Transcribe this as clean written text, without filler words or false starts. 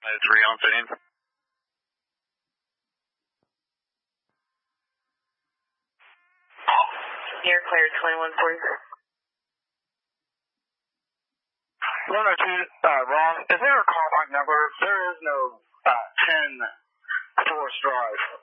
It's 3 on scene. You're clear 2140. 102, wrong. Is there a callback number? There is no 10 Forest Drive.